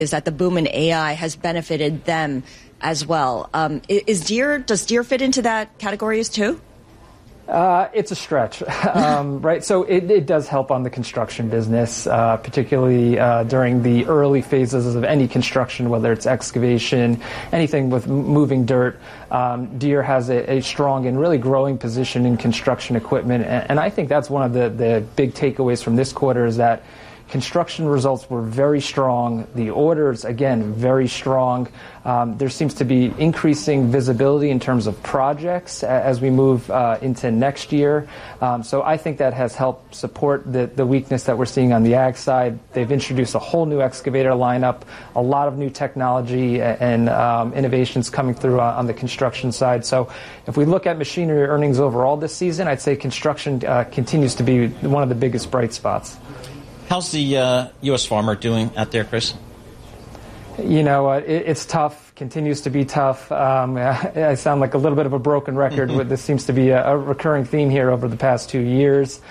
is that the boom in AI has benefited them as well. Does Deere fit into that categories too? It's a stretch, right? So it does help on the construction business, particularly during the early phases of any construction, whether it's excavation, anything with moving dirt. Deere has a strong and really growing position in construction equipment. And I think that's one of the big takeaways from this quarter is that construction results were very strong. The orders, again, very strong. There seems to be increasing visibility in terms of projects as we move into next year. So I think that has helped support the weakness that we're seeing on the ag side. They've introduced a whole new excavator lineup, a lot of new technology and innovations coming through on the construction side. So if we look at machinery earnings overall this season, I'd say construction continues to be one of the biggest bright spots. How's the U.S. farmer doing out there, Chris? You know, it's tough, continues to be tough. I sound like a little bit of a broken record. This seems to be a recurring theme here over the past 2 years.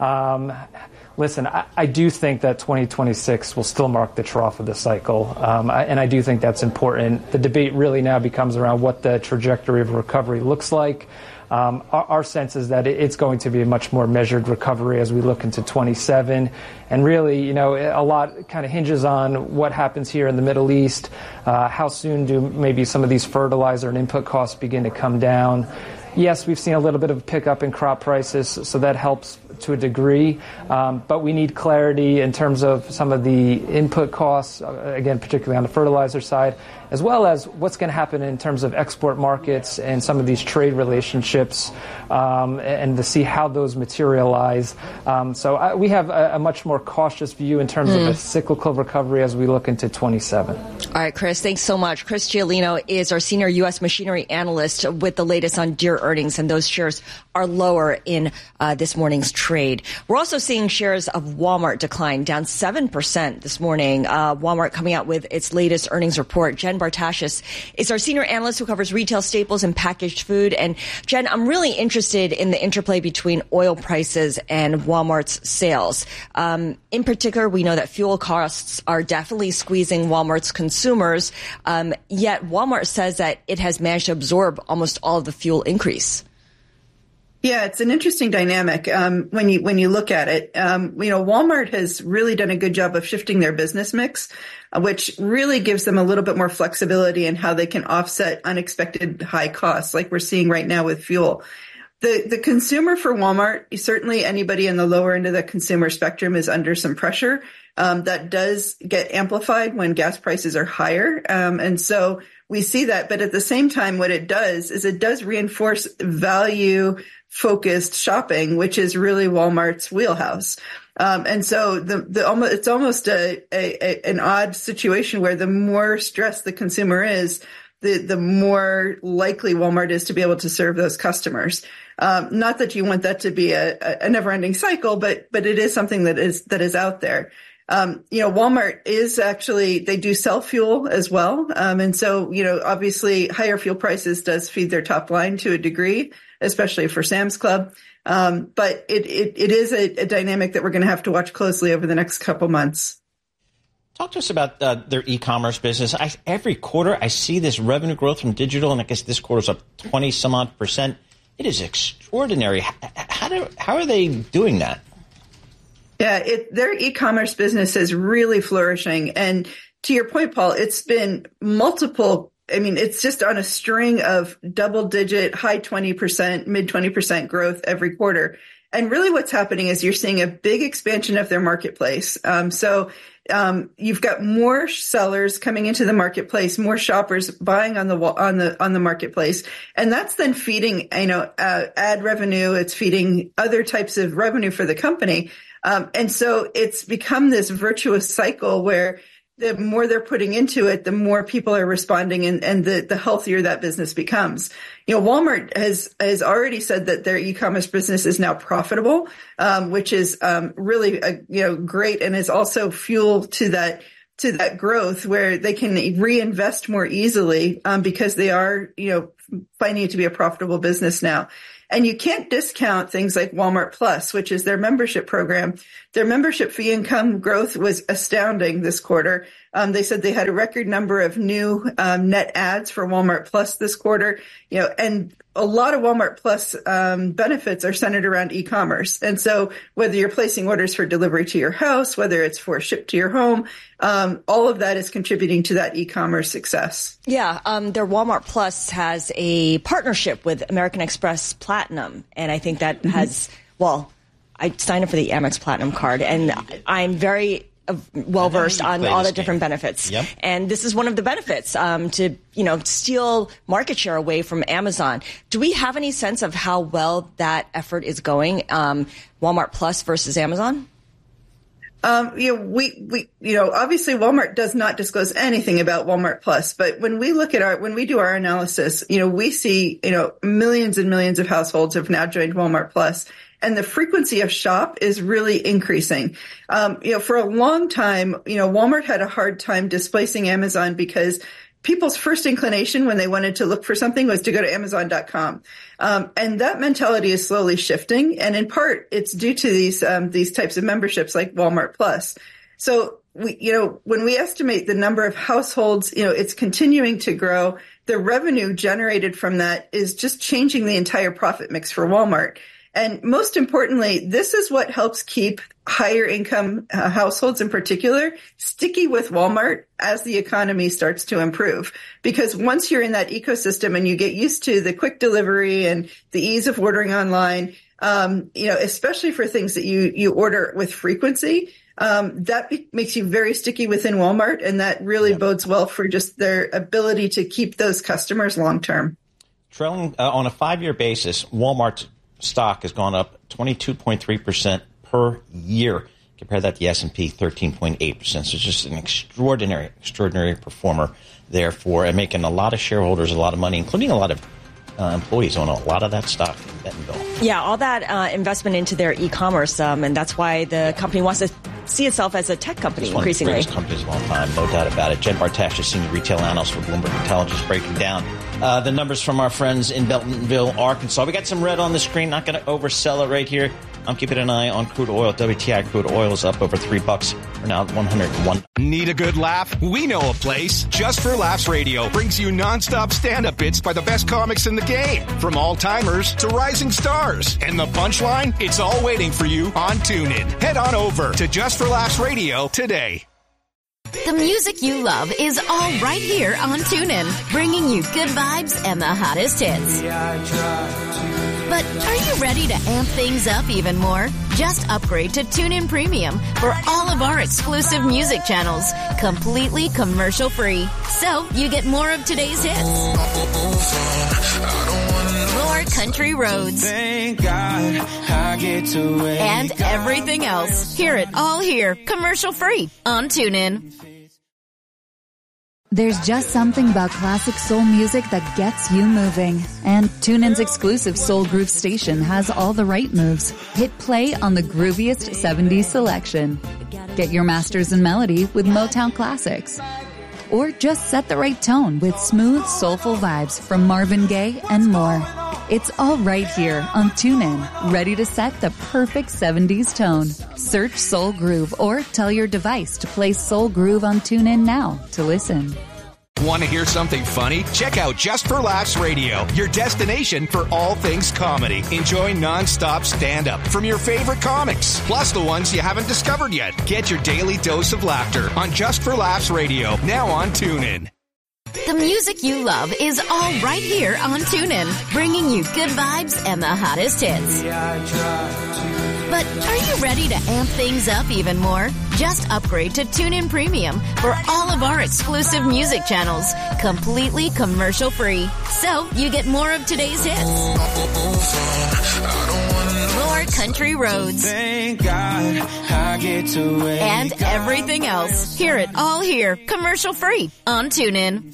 Listen, I do think that 2026 will still mark the trough of the cycle, and I do think that's important. The debate really now becomes around what the trajectory of recovery looks like. Our sense is that it's going to be a much more measured recovery as we look into 27. And really, you know, a lot kind of hinges on what happens here in the Middle East. How soon do maybe some of these fertilizer and input costs begin to come down? Yes, we've seen a little bit of a pickup in crop prices, so that helps to a degree. But we need clarity in terms of some of the input costs, again, particularly on the fertilizer side, as well as what's going to happen in terms of export markets and some of these trade relationships, and to see how those materialize. So we have a much more cautious view in terms of a cyclical recovery as we look into 27. All right, Chris, thanks so much. Chris Giolino is our senior U.S. machinery analyst with the latest on Deere earnings, and those shares are lower in this morning's trade. We're also seeing shares of Walmart decline, down 7% this morning. Walmart coming out with its latest earnings report. Jen Bartashis is our senior analyst who covers retail staples and packaged food. And Jen, I'm really interested in the interplay between oil prices and Walmart's sales. In particular, we know that fuel costs are definitely squeezing Walmart's consumers, yet Walmart says that it has managed to absorb almost all of the fuel increase. Yeah, it's an interesting dynamic when you look at it. Walmart has really done a good job of shifting their business mix, which really gives them a little bit more flexibility in how they can offset unexpected high costs, like we're seeing right now with fuel. The consumer for Walmart, certainly anybody in the lower end of the consumer spectrum is under some pressure. That does get amplified when gas prices are higher. And so we see that. But at the same time, what it does is it does reinforce value-focused shopping, which is really Walmart's wheelhouse. And so it's almost an odd situation where the more stressed the consumer is, the more likely Walmart is to be able to serve those customers. Not that you want that to be a never-ending cycle, but it is something that is out there. Walmart is actually, they do sell fuel as well. And so, obviously higher fuel prices does feed their top line to a degree, especially for Sam's Club. But it is a dynamic that we're going to have to watch closely over the next couple months. Talk to us about their e-commerce business. Every quarter I see this revenue growth from digital, and I guess this quarter's up 20 some odd %. It is extraordinary. How are they doing that? Yeah, their e-commerce business is really flourishing. And to your point, Paul, it's been multiple. I mean, it's just on a string of double-digit, high 20%, mid 20% growth every quarter. And really what's happening is you're seeing a big expansion of their marketplace. So you've got more sellers coming into the marketplace, more shoppers buying on the marketplace, and that's then feeding ad revenue. It's feeding other types of revenue for the company, and so it's become this virtuous cycle where the more they're putting into it, the more people are responding, and the healthier that business becomes. Walmart has already said that their e-commerce business is now profitable, which is really great, and is also fuel to that growth where they can reinvest more easily because they are finding it to be a profitable business now. And you can't discount things like Walmart Plus, which is their membership program. Their membership fee income growth was astounding this quarter. They said they had a record number of new net adds for Walmart Plus this quarter, and a lot of Walmart Plus benefits are centered around e-commerce. And so whether you're placing orders for delivery to your house, whether it's for ship to your home, all of that is contributing to that e-commerce success. Yeah, their Walmart Plus has a partnership with American Express Platinum. And I think that has, I signed up for the Amex Platinum card, and I'm very well-versed on all the different benefits. Yep. And this is one of the benefits, to, steal market share away from Amazon. Do we have any sense of how well that effort is going, Walmart Plus versus Amazon? Obviously Walmart does not disclose anything about Walmart Plus, but when we do our analysis, we see, millions and millions of households have now joined Walmart Plus. And the frequency of shop is really increasing. For a long time, Walmart had a hard time displacing Amazon because people's first inclination when they wanted to look for something was to go to Amazon.com. And that mentality is slowly shifting. And in part, it's due to these types of memberships like Walmart Plus. So when we estimate the number of households, it's continuing to grow. The revenue generated from that is just changing the entire profit mix for Walmart. And most importantly, this is what helps keep higher income households in particular sticky with Walmart as the economy starts to improve. Because once you're in that ecosystem and you get used to the quick delivery and the ease of ordering online, especially for things that you order with frequency, that makes you very sticky within Walmart. And that really bodes well for just their ability to keep those customers long term. Trailing on a 5-year basis, Walmart's stock has gone up 22.3% per year. Compare that to the S&P, 13.8%. So it's just an extraordinary performer there and making a lot of shareholders a lot of money, including a lot of employees own a lot of that stock in Bentonville. Yeah, all that investment into their e-commerce, and that's why the company wants to see itself as a tech company increasingly. It's one of the greatest companies of all time, no doubt about it. Jen Bartash is senior retail analyst for Bloomberg Intelligence, breaking down the numbers from our friends in Bentonville, Arkansas. We got some red on the screen. Not going to oversell it right here. I'm keeping an eye on crude oil. WTI crude oil is up over $3. We're now at 101. Need a good laugh? We know a place. Just for Laughs Radio brings you nonstop stand-up bits by the best comics in the game. From all-timers to rising stars. And the punchline? It's all waiting for you on TuneIn. Head on over to Just for Laughs Radio today. The music you love is all right here on TuneIn, bringing you good vibes and the hottest hits. But are you ready to amp things up even more? Just upgrade to TuneIn Premium for all of our exclusive music channels, completely commercial-free. So you get more of today's hits, more country roads, thank God I get to and everything else. Hear it all here, commercial-free on TuneIn. There's just something about classic soul music that gets you moving. And TuneIn's exclusive Soul Groove station has all the right moves. Hit play on the grooviest 70s selection. Get your masters in melody with Motown classics. Or just set the right tone with smooth, soulful vibes from Marvin Gaye and more. It's all right here on TuneIn, ready to set the perfect 70s tone. Search Soul Groove or tell your device to play Soul Groove on TuneIn now to listen. Want to hear something funny? Check out Just for Laughs Radio, your destination for all things comedy. Enjoy non-stop stand-up from your favorite comics, plus the ones you haven't discovered yet. Get your daily dose of laughter on Just for Laughs Radio, now on TuneIn. The music you love is all right here on TuneIn, bringing you good vibes and the hottest hits. But are you ready to amp things up even more? Just upgrade to TuneIn Premium for all of our exclusive music channels, completely commercial-free. So you get more of today's hits, more country roads, thank God I get to and everything else. Hear it all here, commercial-free on TuneIn.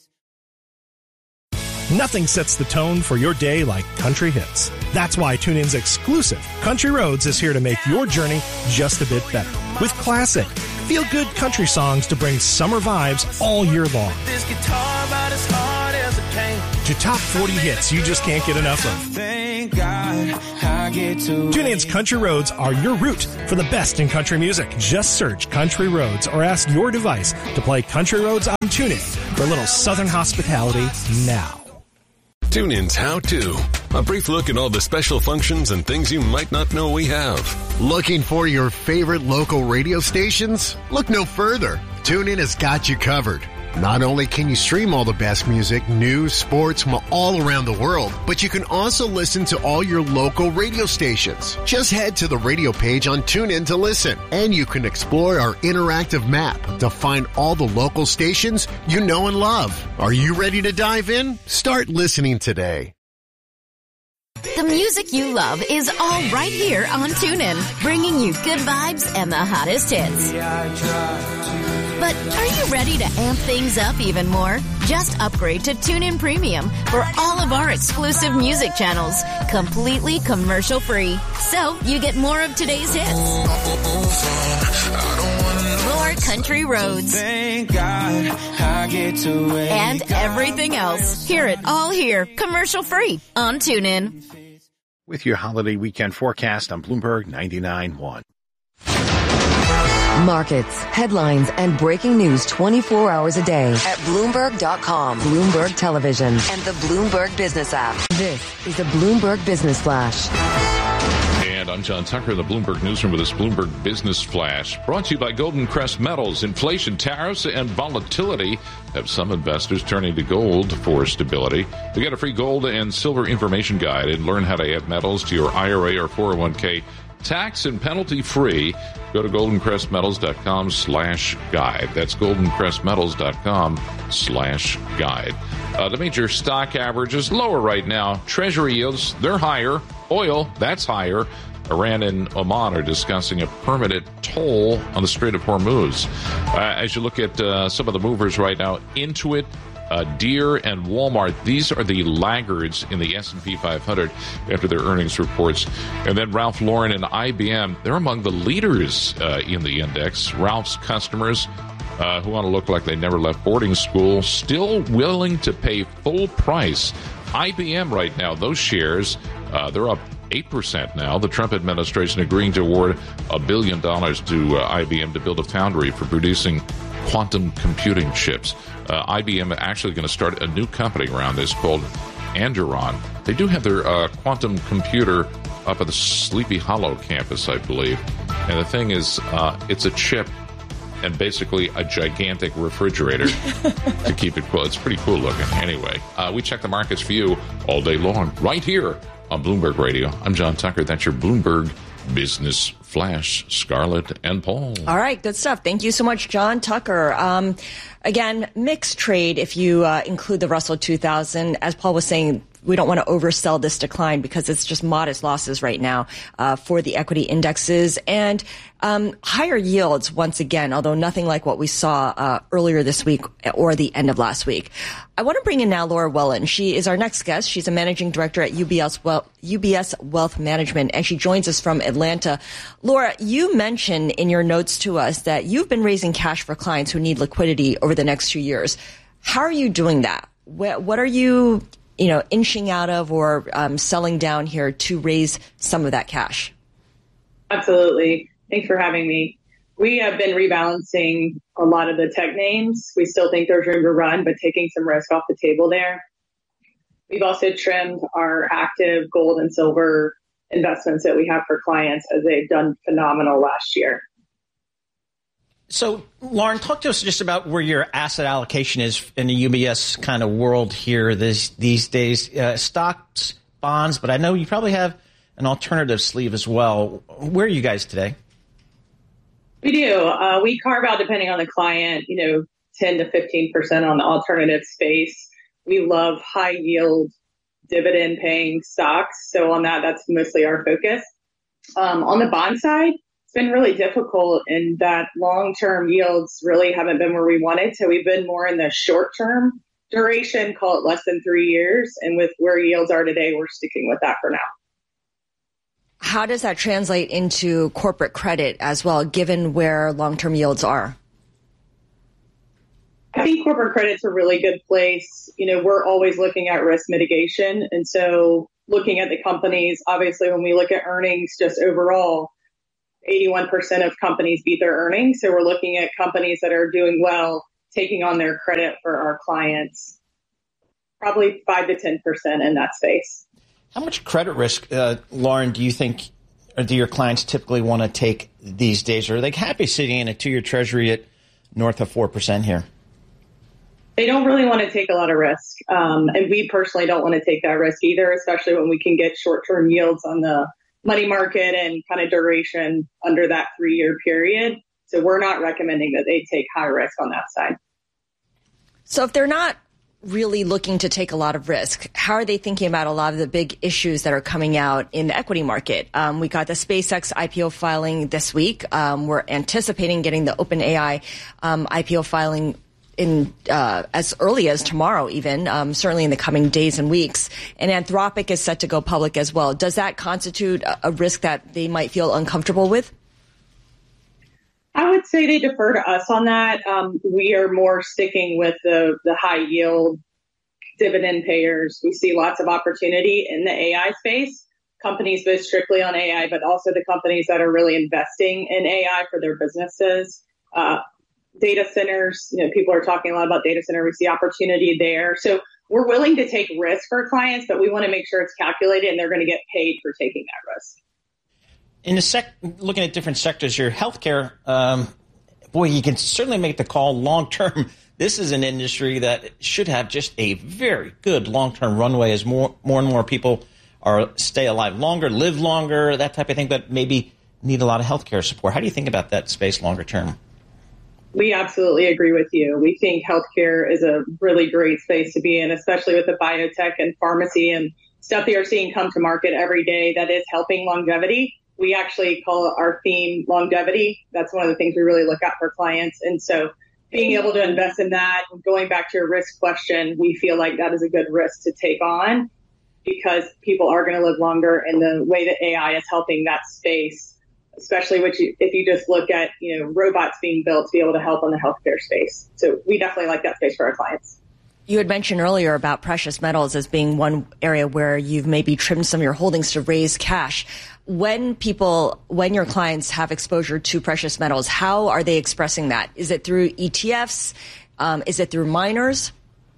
Nothing sets the tone for your day like country hits. That's why TuneIn's exclusive Country Roads is here to make your journey just a bit better. With classic, feel-good country songs to bring summer vibes all year long. This guitar about as hard as it came. To top 40 hits you just can't get enough of. Thank God I get to TuneIn's Country Roads are your route for the best in country music. Just search Country Roads or ask your device to play Country Roads on TuneIn for a little Southern hospitality now. TuneIn's How To. A brief look at all the special functions and things you might not know we have. Looking for your favorite local radio stations? Look no further. TuneIn has got you covered. Not only can you stream all the best music, news, sports from all around the world, but you can also listen to all your local radio stations. Just head to the radio page on TuneIn to listen, and you can explore our interactive map to find all the local stations you know and love. Are you ready to dive in? Start listening today. The music you love is all right here on TuneIn, bringing you good vibes and the hottest hits. But are you ready to amp things up even more? Just upgrade to TuneIn Premium for all of our exclusive music channels, completely commercial-free. So you get more of today's hits. More country roads. Thank God I get to and everything else. Hear it all here, commercial-free on TuneIn. With your holiday weekend forecast on Bloomberg 99.1. Markets, headlines, and breaking news 24 hours a day at Bloomberg.com, Bloomberg Television, and the Bloomberg Business app. This is the Bloomberg Business Flash. And I'm John Tucker in the Bloomberg Newsroom with this Bloomberg Business Flash. Brought to you by Golden Crest Metals. Inflation, tariffs, and volatility have some investors turning to gold for stability. To get a free gold and silver information guide and learn how to add metals to your IRA or 401k tax and penalty free, go to goldencrestmetals.com/guide. That's goldencrestmetals.com/guide. The major stock average is lower right now. Treasury yields, they're higher. Oil, that's higher. Iran and Oman are discussing a permanent toll on the Strait of Hormuz. As you look at some of the movers right now, Intuit, Deere, and Walmart, these are the laggards in the S&P 500 after their earnings reports. And then Ralph Lauren and IBM, they're among the leaders in the index. Ralph's customers who want to look like they never left boarding school, still willing to pay full price. IBM right now, those shares, they're up 8% now. The Trump administration agreeing to award $1 billion to IBM to build a foundry for producing quantum computing chips. IBM actually going to start a new company around this called Anduril. They do have their quantum computer up at the Sleepy Hollow campus, I believe. And the thing is, it's a chip and basically a gigantic refrigerator to keep it cool. It's pretty cool looking. Anyway, we check the markets for you all day long right here on Bloomberg Radio. I'm John Tucker. That's your Bloomberg Business Flash. Scarlett and Paul. All right, good stuff. Thank you so much, John Tucker. Again, mixed trade if you include the Russell 2000. As Paul was saying, we don't want to oversell this decline because it's just modest losses right now for the equity indexes and higher yields once again, although nothing like what we saw earlier this week or the end of last week. I want to bring in now Laura Wellen. She is our next guest. She's a managing director at UBS Wealth Management, and she joins us from Atlanta. Laura, you mentioned in your notes to us that you've been raising cash for clients who need liquidity over the next 2 years. How are you doing that? What are you inching out of or selling down here to raise some of that cash? Absolutely. Thanks for having me. We have been rebalancing a lot of the tech names. We still think there's room to run, but taking some risk off the table there. We've also trimmed our active gold and silver investments that we have for clients as they've done phenomenal last year. So, Lauren, talk to us just about where your asset allocation is in the UBS kind of world here these days. Stocks, bonds, but I know you probably have an alternative sleeve as well. Where are you guys today? We do. We carve out, depending on the client, 10 to 15% on the alternative space. We love high yield dividend paying stocks. So on that's mostly our focus. On the bond side, it's been really difficult in that long-term yields really haven't been where we wanted. So we've been more in the short-term duration, call it less than 3 years. And with where yields are today, we're sticking with that for now. How does that translate into corporate credit as well, given where long-term yields are? I think corporate credit's a really good place. We're always looking at risk mitigation. And so looking at the companies. Obviously, when we look at earnings just overall, 81% of companies beat their earnings. So we're looking at companies that are doing well, taking on their credit for our clients, probably 5 to 10% in that space. How much credit risk, Lauren, do you think, or do your clients typically want to take these days? Or are they happy sitting in a 2-year treasury at north of 4% here? They don't really want to take a lot of risk. And we personally don't want to take that risk either, especially when we can get short-term yields on the money market and kind of duration under that 3-year period. So we're not recommending that they take high risk on that side. So if they're not really looking to take a lot of risk, how are they thinking about a lot of the big issues that are coming out in the equity market? We got the SpaceX IPO filing this week. We're anticipating getting the OpenAI IPO filing in as early as tomorrow, even certainly in the coming days and weeks. And Anthropic is set to go public as well. Does that constitute a risk that they might feel uncomfortable with? I would say they defer to us on that. We are more sticking with the high yield dividend payers. We see lots of opportunity in the AI space. Companies both strictly on AI, but also the companies that are really investing in AI for their businesses. Data centers, people are talking a lot about data center. We see opportunity there. So we're willing to take risk for clients, but we want to make sure it's calculated and they're going to get paid for taking that risk. Looking at different sectors here, healthcare, you can certainly make the call long term. This is an industry that should have just a very good long-term runway as more and more people stay alive longer, live longer, that type of thing, but maybe need a lot of healthcare support. How do you think about that space longer term? We absolutely agree with you. We think healthcare is a really great space to be in, especially with the biotech and pharmacy and stuff they are seeing come to market every day that is helping longevity. We actually call our theme longevity. That's one of the things we really look at for clients. And so being able to invest in that, going back to your risk question, we feel like that is a good risk to take on because people are going to live longer, and the way that AI is helping that space, especially if you just look at, robots being built to be able to help on the healthcare space. So we definitely like that space for our clients. You had mentioned earlier about precious metals as being one area where you've maybe trimmed some of your holdings to raise cash. When your clients have exposure to precious metals, how are they expressing that? Is it through ETFs? Is it through miners?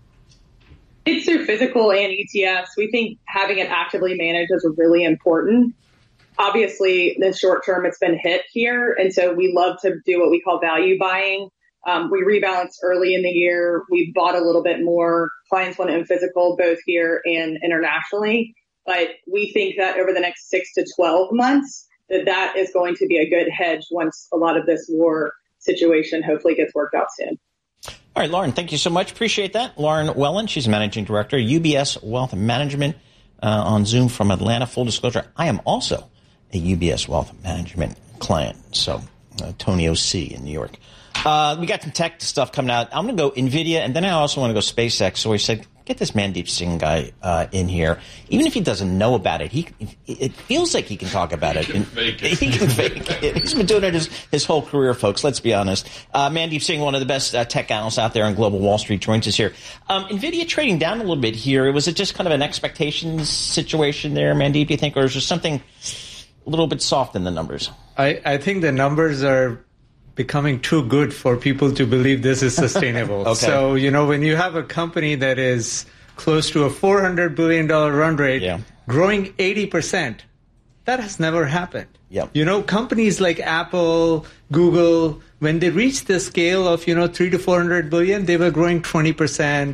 It's through physical and ETFs. We think having it actively managed is really important. Obviously, in the short term, it's been hit here. And so we love to do what we call value buying. We rebalanced early in the year. We bought a little bit more. Clients want it in physical, both here and internationally. But we think that over the next 6 to 12 months, that is going to be a good hedge once a lot of this war situation hopefully gets worked out soon. All right, Lauren, thank you so much. Appreciate that. Lauren Wellen, she's Managing Director, UBS Wealth Management, on Zoom from Atlanta. Full disclosure, I am also a UBS Wealth Management client. So Tony O.C. in New York. We got some tech stuff coming out. I'm going to go NVIDIA, and then I also want to go SpaceX. So we said, get this Mandeep Singh guy in here. Even if he doesn't know about it, it feels like he can talk about it. He can fake it. He's been doing it his whole career, folks. Let's be honest. Mandeep Singh, one of the best tech analysts out there on Global Wall Street, joins us here. NVIDIA trading down a little bit here. Was it just kind of an expectations situation there, Mandeep, do you think? Or is there something a little bit soft in the numbers? I think the numbers are becoming too good for people to believe this is sustainable. Okay. So, when you have a company that is close to a $400 billion run rate, growing 80%, that has never happened. Yep. Companies like Apple, Google, when they reached the scale of, 300 to 400 billion, they were growing 20%,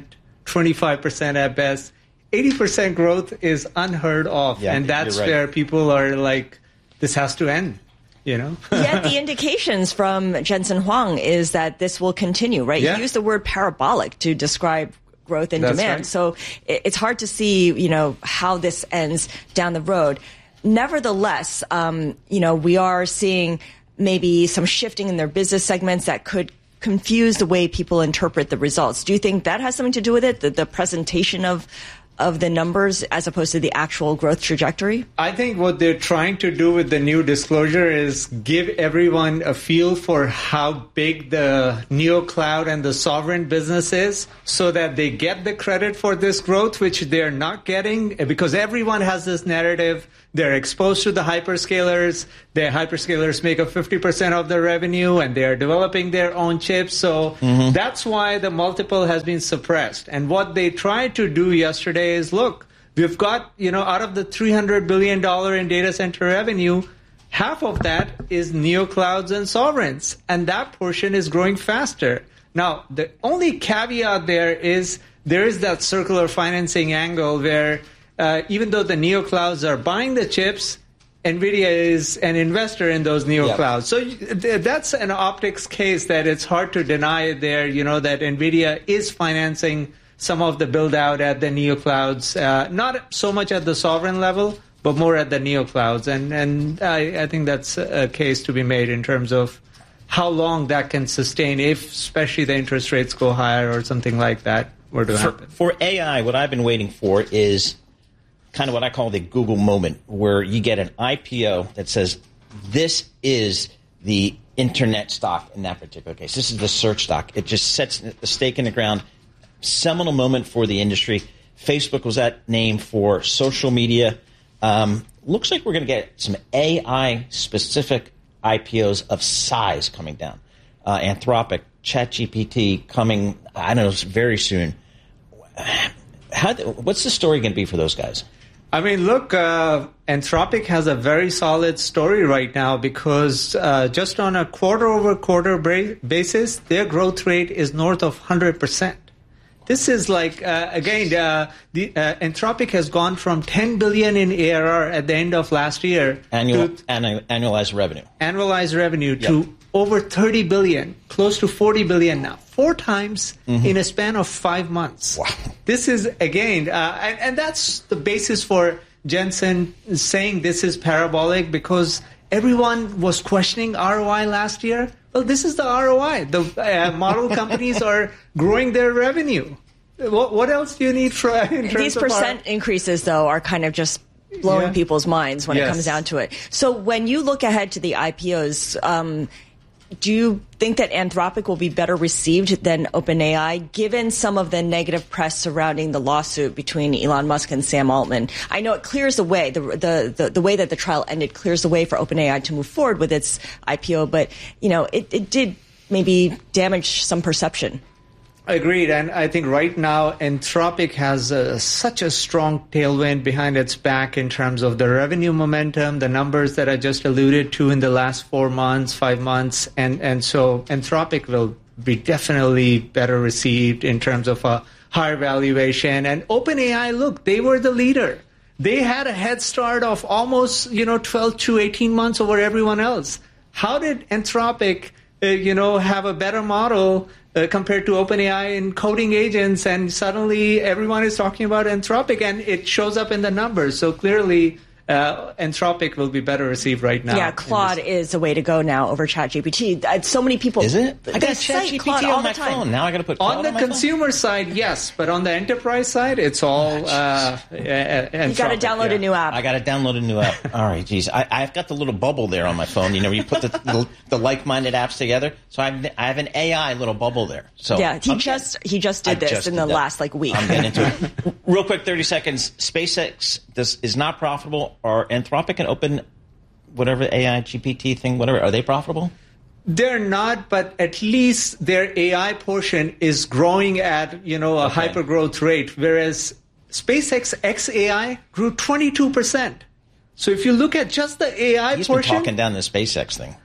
25% at best. 80% growth is unheard of. Yeah, and that's you're right. where people are like, this has to end. Yet the indications from Jensen Huang is that this will continue, right? Yeah. You used the word parabolic to describe growth and That's demand. right. So it's hard to see, how this ends down the road. Nevertheless, we are seeing maybe some shifting in their business segments that could confuse the way people interpret the results. Do you think that has something to do with it? The presentation of of the numbers as opposed to the actual growth trajectory? I think what they're trying to do with the new disclosure is give everyone a feel for how big the NeoCloud and the sovereign business is so that they get the credit for this growth, which they're not getting because everyone has this narrative. They're exposed to the hyperscalers. The hyperscalers make up 50% of their revenue, and they're developing their own chips. So that's why the multiple has been suppressed. And what they tried to do yesterday is, look, we've got, out of the $300 billion in data center revenue, half of that is neoclouds and sovereigns, and that portion is growing faster. Now, the only caveat there is that circular financing angle where even though the neoclouds are buying the chips, NVIDIA is an investor in those neoclouds. Yep. So that's an optics case that it's hard to deny there, that NVIDIA is financing some of the build-out at the neoclouds, not so much at the sovereign level, but more at the neoclouds. And I think that's a case to be made in terms of how long that can sustain if, especially, the interest rates go higher or something like that were to happen. For AI, what I've been waiting for is kind of what I call the Google moment, where you get an IPO that says, this is the internet stock in that particular case. This is the search stock. It just sets the stake in the ground. Seminal moment for the industry. Facebook was that name for social media. Looks like we're going to get some AI-specific IPOs of size coming down. Anthropic, ChatGPT coming, I don't know, very soon. What's the story going to be for those guys? I mean, look, Anthropic has a very solid story right now because just on a quarter-over-quarter basis, their growth rate is north of 100%. This is like, Anthropic has gone from $10 billion in ARR at the end of last year. Annualized revenue. Annualized revenue to over $30 billion, close to $40 billion now. 4 times in a span of 5 months. Wow. This is, again, and that's the basis for Jensen saying this is parabolic because everyone was questioning ROI last year. Well, this is the ROI. The model companies are growing their revenue. What else do you need for in terms These percent increases, though, are kind of just blowing people's minds when it comes down to it. So when you look ahead to the IPOs, do you think that Anthropic will be better received than OpenAI, given some of the negative press surrounding the lawsuit between Elon Musk and Sam Altman? I know it clears the way, the way that the trial ended clears the way for OpenAI to move forward with its IPO, but, it did maybe damage some perception. Agreed, and I think right now Anthropic has such a strong tailwind behind its back in terms of the revenue momentum, the numbers that I just alluded to in the last 4 months, 5 months, and so Anthropic will be definitely better received in terms of a higher valuation. And OpenAI, look, they were the leader. They had a head start of almost 12 to 18 months over everyone else. How did Anthropic have a better model compared to OpenAI in coding agents, and suddenly everyone is talking about Anthropic, and it shows up in the numbers. So clearly, Anthropic will be better received right now. Yeah, Claude is the way to go now over ChatGPT. So many people. Is it? I got ChatGPT on my phone. Now I got to put Claude on the consumer side, yes, but on the enterprise side, it's all Anthropic. You got to download a new app. I got to download a new app. All right, geez, I've got the little bubble there on my phone. You put the like-minded apps together. So I have an AI little bubble there. So yeah, he just did this in the last week. I'm getting into it. Real quick, 30 seconds. SpaceX is not profitable. Are Anthropic and Open, whatever AI, GPT thing, whatever, are they profitable? They're not, but at least their AI portion is growing at, a hyper growth rate, whereas SpaceX XAI grew 22%. So if you look at just the AI He's portion, been talking down the SpaceX thing.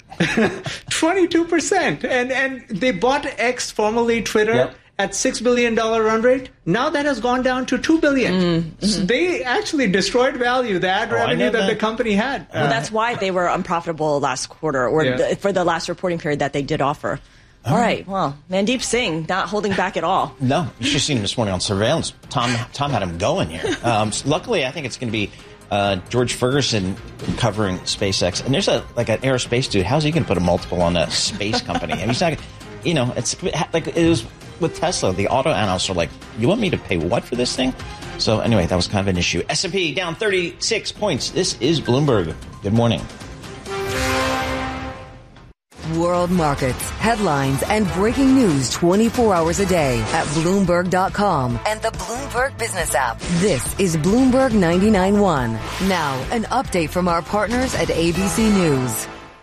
22%, and they bought X, formerly Twitter, at $6 billion run rate. Now that has gone down to $2 billion. So they actually destroyed value, the ad revenue that the company had. Well, that's why they were unprofitable last quarter, or for the last reporting period that they did offer. All right. Well, Mandeep Singh not holding back at all. No, you should have seen him this morning on surveillance. Tom had him going here. Luckily, I think it's going to be George Ferguson covering SpaceX. And there's an aerospace dude. How's he going to put a multiple on a space company? I mean, he's not. It's like it was with Tesla. The auto analysts are like, "You want me to pay what for this thing?" So anyway, that was kind of an issue. S&P down 36 points. This is Bloomberg. Good morning. World markets, headlines, and breaking news 24 hours a day at Bloomberg.com and the Bloomberg Business app. This is Bloomberg 99.1. Now, an update from our partners at ABC News.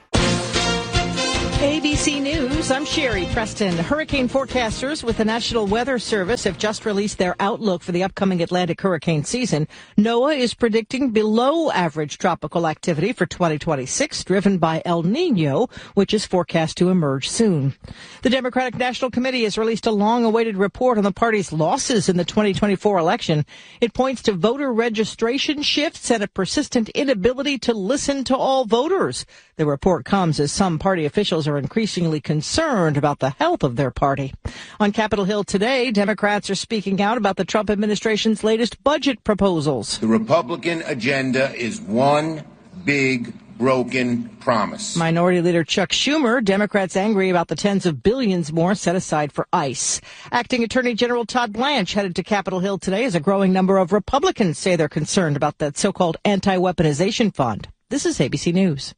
ABC News, I'm Sherry Preston. Hurricane forecasters with the National Weather Service have just released their outlook for the upcoming Atlantic hurricane season. NOAA is predicting below average tropical activity for 2026, driven by El Nino, which is forecast to emerge soon. The Democratic National Committee has released a long-awaited report on the party's losses in the 2024 election. It points to voter registration shifts and a persistent inability to listen to all voters. The report comes as some party officials are increasingly concerned about the health of their party. On Capitol Hill today, Democrats are speaking out about the Trump administration's latest budget proposals. The Republican agenda is one big broken promise. Minority Leader Chuck Schumer, Democrats angry about the tens of billions more set aside for ICE. Acting Attorney General Todd Blanche headed to Capitol Hill today as a growing number of Republicans say they're concerned about that so-called anti-weaponization fund. This is ABC News.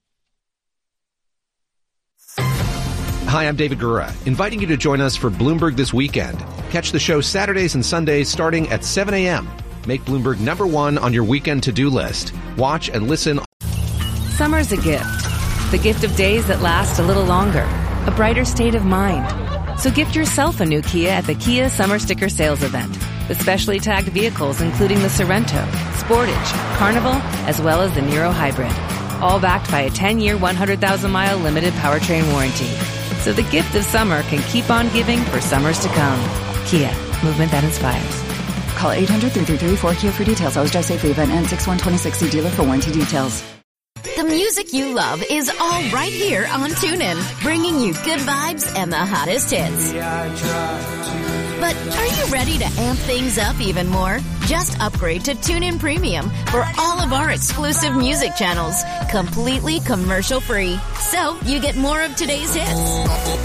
Hi, I'm David Gura, inviting you to join us for Bloomberg This Weekend. Catch the show Saturdays and Sundays starting at 7 a.m. Make Bloomberg #1 on your weekend to-do list. Watch and listen. Summer's a gift. The gift of days that last a little longer. A brighter state of mind. So gift yourself a new Kia at the Kia Summer Sticker Sales Event. With specially tagged vehicles including the Sorrento, Sportage, Carnival, as well as the Niro Hybrid. All backed by a 10-year, 100,000-mile limited powertrain warranty. So the gift of summer can keep on giving for summers to come. Kia, movement that inspires. Call 800-3334-KIA for details. Always drive safely. Event ends 6/1/26. See dealer for warranty details. The music you love is all right here on TuneIn, bringing you good vibes and the hottest hits. But are you ready to amp things up even more? Just upgrade to TuneIn Premium for all of our exclusive music channels, completely commercial-free. So you get more of today's hits,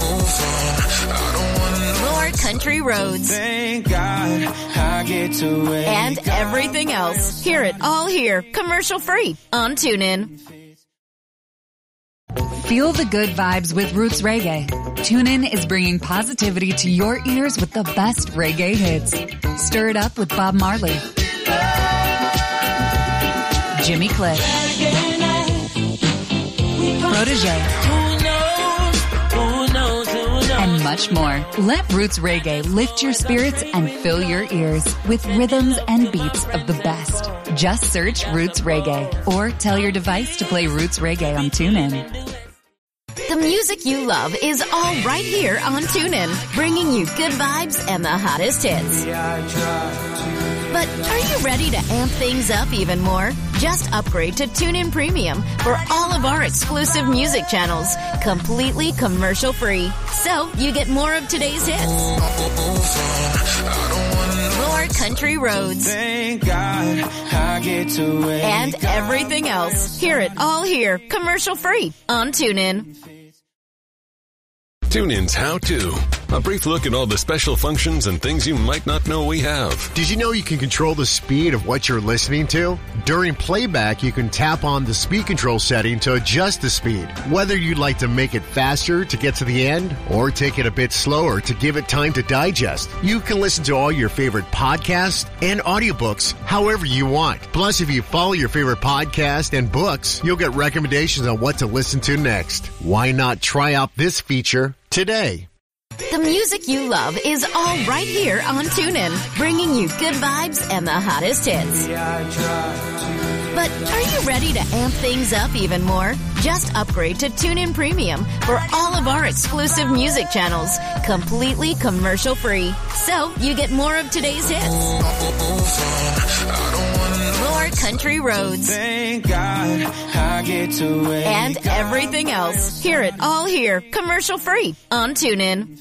more country roads, Thank God I get to wake and everything else. Hear it all here, commercial-free on TuneIn. Feel the good vibes with Roots Reggae. TuneIn is bringing positivity to your ears with the best reggae hits. Stir it up with Bob Marley, Jimmy Cliff, Protégé, and much more. Let Roots Reggae lift your spirits and fill your ears with rhythms and beats of the best. Just search Roots Reggae or tell your device to play Roots Reggae on TuneIn. The music you love is all right here on TuneIn, bringing you good vibes and the hottest hits. But are you ready to amp things up even more? Just upgrade to TuneIn Premium for all of our exclusive music channels, completely commercial-free. So you get more of today's hits, more country roads, Thank God I get to wake and everything else. Hear it all here, commercial-free on TuneIn. TuneIn's How To. A brief look at all the special functions and things you might not know we have. Did you know you can control the speed of what you're listening to? During playback, you can tap on the speed control setting to adjust the speed. Whether you'd like to make it faster to get to the end or take it a bit slower to give it time to digest, you can listen to all your favorite podcasts and audiobooks however you want. Plus, if you follow your favorite podcast and books, you'll get recommendations on what to listen to next. Why not try out this feature today? The music you love is all right here on TuneIn, bringing you good vibes and the hottest hits. But are you ready to amp things up even more? Just upgrade to TuneIn Premium for all of our exclusive music channels, completely commercial-free. So you get more of today's hits, more country roads, Thank God I get to wake and everything else. Hear it all here, commercial-free on TuneIn.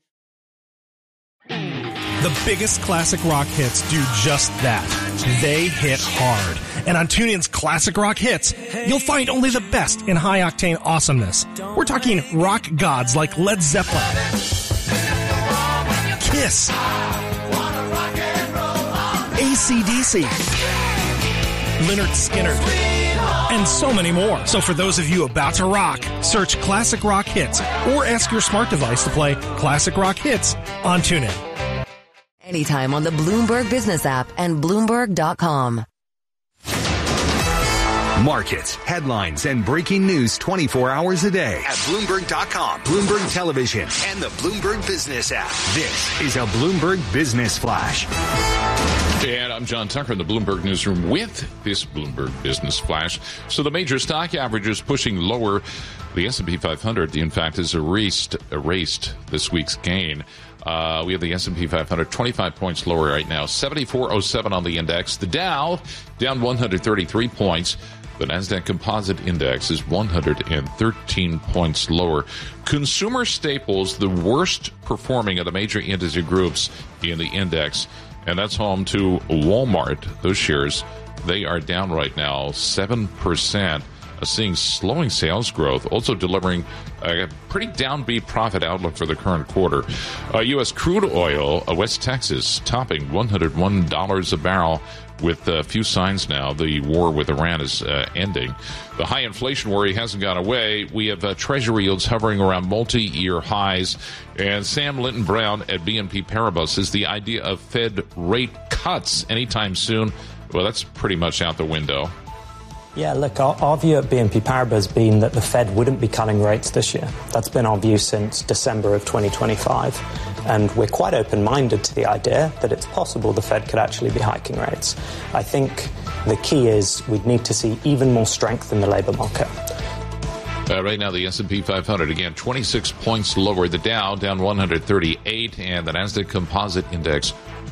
The biggest classic rock hits do just that. They hit hard. And on TuneIn's Classic Rock Hits, you'll find only the best in high-octane awesomeness. We're talking rock gods like Led Zeppelin, Kiss, AC/DC, Lynyrd Skynyrd, and so many more. So for those of you about to rock, search Classic Rock Hits or ask your smart device to play Classic Rock Hits on TuneIn. Anytime on the Bloomberg Business app and Bloomberg.com. Markets, headlines, and breaking news 24 hours a day at Bloomberg.com, Bloomberg Television, and the Bloomberg Business app. This is a Bloomberg Business Flash. And I'm John Tucker in the Bloomberg Newsroom with this Bloomberg Business Flash. So the major stock averages pushing lower. The S&P 500, in fact, has erased this week's gain. We have the S&P 500 25 points lower right now, 74.07 on the index. The Dow down 133 points. The NASDAQ Composite Index is 113 points lower. Consumer staples, the worst performing of the major industry groups in the index, and that's home to Walmart. Those shares, they are down right now 7%, seeing slowing sales growth, also delivering a pretty downbeat profit outlook for the current quarter. U.S. crude oil, West Texas, topping $101 a barrel, with a few signs now the war with Iran is ending. The high inflation worry hasn't gone away. We have Treasury yields hovering around multi-year highs. And Sam Linton-Brown at BNP Paribas says the idea of Fed rate cuts anytime soon, well, that's pretty much out the window. Yeah, look, our view at BNP Paribas has been that the Fed wouldn't be cutting rates this year. That's been our view since December of 2025. And we're quite open-minded to the idea that it's possible the Fed could actually be hiking rates. I think the key is we'd need to see even more strength in the labor market. Right now, the S&P 500, again, 26 points lower. The Dow down 138, and the NASDAQ Composite Index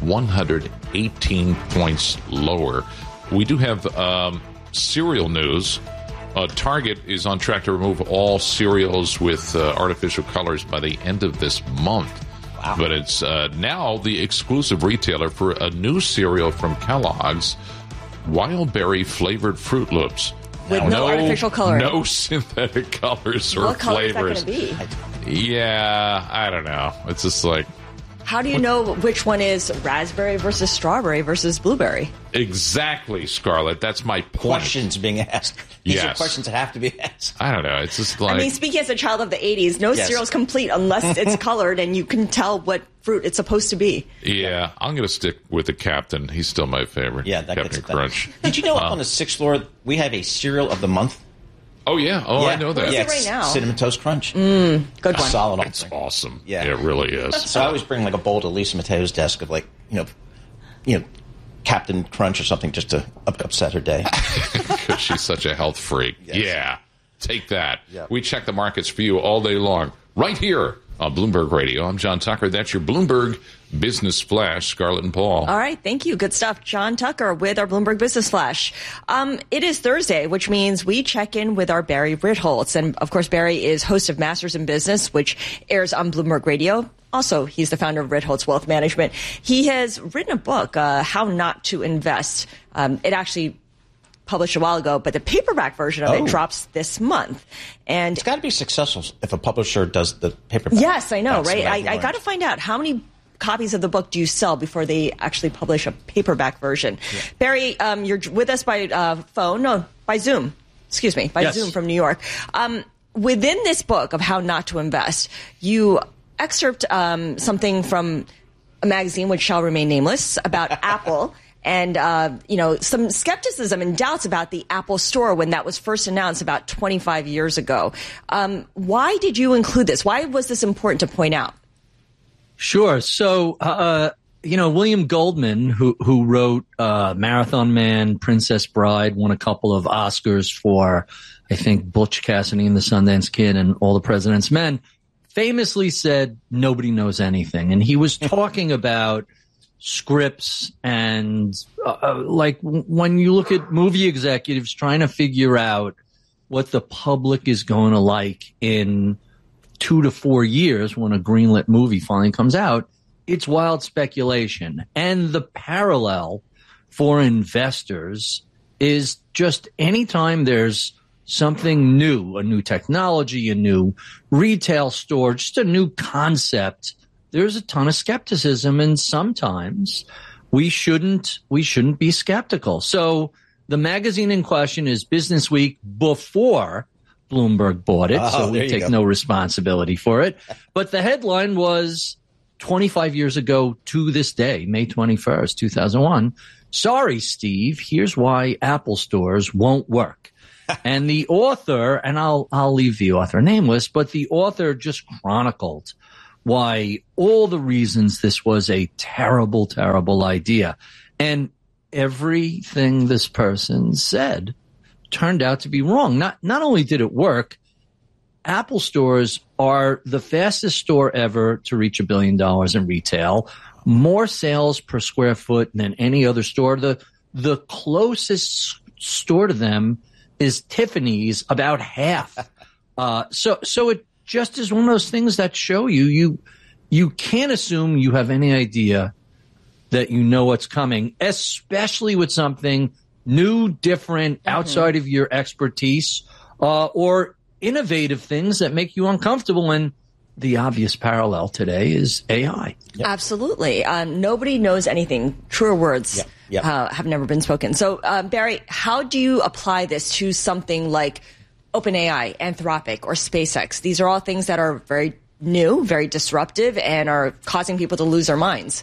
118 points lower. We do have cereal news. Target is on track to remove all cereals with artificial colors by the end of this month. Wow. But it's now the exclusive retailer for a new cereal from Kellogg's, Wild Berry Flavored Fruit Loops. With no artificial coloring. No synthetic colors or what color flavors. Is that going to be? Yeah, I don't know. It's just like... How do you know which one is raspberry versus strawberry versus blueberry? Exactly, Scarlett. That's my point. Questions being asked. These are questions that have to be asked. I don't know. It's just like... I mean, speaking as a child of the 80s, no cereal's complete unless it's colored and you can tell what fruit it's supposed to be. Yeah, I'm going to stick with the Captain. He's still my favorite. Yeah, that Captain gets Crunch. Did you know up on the 6th floor we have a cereal of the month? Oh, yeah. Oh, yeah. I know that. What is it right now? Cinnamon Toast Crunch. Good one. Solid. It's awesome. Yeah. It really is. So I always bring like a bowl to Lisa Mateo's desk of like, you know, Captain Crunch or something just to upset her day. Because she's such a health freak. Yes. Yeah. Take that. Yep. We check the markets for you all day long. Right here on Bloomberg Radio. I'm John Tucker. That's your Bloomberg Business Flash, Scarlett and Paul. All right. Thank you. Good stuff. John Tucker with our Bloomberg Business Flash. It is Thursday, which means we check in with our Barry Ritholtz. And, of course, Barry is host of Masters in Business, which airs on Bloomberg Radio. Also, he's the founder of Ritholtz Wealth Management. He has written a book, How Not to Invest. It actually published a while ago, but the paperback version of it drops this month. And it's got to be successful if a publisher does the paperback. Yes, I know, right? I got to find out how many copies of the book do you sell before they actually publish a paperback version. Yeah. Barry, you're with us by by Zoom. Excuse me, by Zoom from New York. Within this book of How Not to Invest, you excerpt something from a magazine which shall remain nameless about Apple. And, some skepticism and doubts about the Apple Store when that was first announced about 25 years ago. Why did you include this? Why was this important to point out? Sure. So, William Goldman, who wrote Marathon Man, Princess Bride, won a couple of Oscars for, I think, Butch Cassidy and the Sundance Kid and All the President's Men, famously said nobody knows anything. And he was talking about scripts and like when you look at movie executives trying to figure out what the public is going to like in 2 to 4 years when a greenlit movie finally comes out, it's wild speculation. And the parallel for investors is just anytime there's something new, a new technology, a new retail store, just a new concept, there's a ton of skepticism. And sometimes we shouldn't be skeptical. So the magazine in question is Business Week before Bloomberg bought it, so we take no responsibility for it. But the headline was 25 years ago to this day, May 21st, 2001. Sorry, Steve, here's why Apple stores won't work. And the author, and I'll leave the author nameless, but the author just chronicled why all the reasons this was a terrible, terrible idea. And everything this person said turned out to be wrong. Not only did it work, Apple stores are the fastest store ever to reach $1 billion in retail, more sales per square foot than any other store. The closest store to them is Tiffany's, about half. So it just is one of those things that show you can't assume you have any idea that you know what's coming, especially with something new, different, outside of your expertise, or innovative things that make you uncomfortable. And the obvious parallel today is AI. Yep. Absolutely. Nobody knows anything. Truer words have never been spoken. So, Barry, how do you apply this to something like OpenAI, Anthropic, or SpaceX? These are all things that are very new, very disruptive, and are causing people to lose their minds.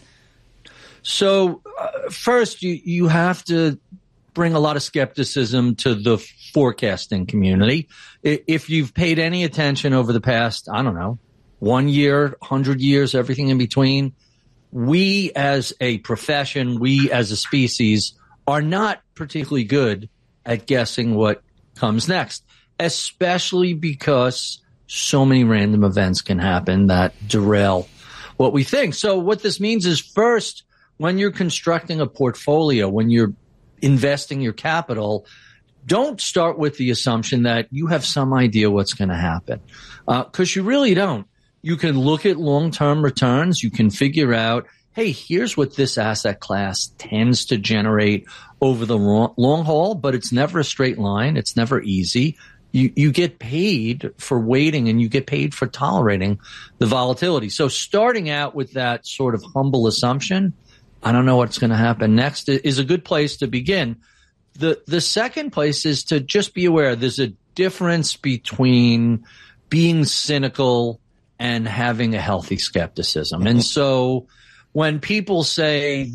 So, first, you have to bring a lot of skepticism to the forecasting community. If you've paid any attention over the past, 1 year, 100 years, everything in between, we as a profession, we as a species are not particularly good at guessing what comes next, especially because so many random events can happen that derail what we think. So what this means is, first, when you're constructing a portfolio, when you're investing your capital, don't start with the assumption that you have some idea what's going to happen, because you really don't. You can look at long-term returns. You can figure out, hey, here's what this asset class tends to generate over the long haul, but it's never a straight line. It's never easy. You get paid for waiting, and you get paid for tolerating the volatility. So starting out with that sort of humble assumption, I don't know what's going to happen next, is a good place to begin. The second place is to just be aware there's a difference between being cynical and having a healthy skepticism. And so when people say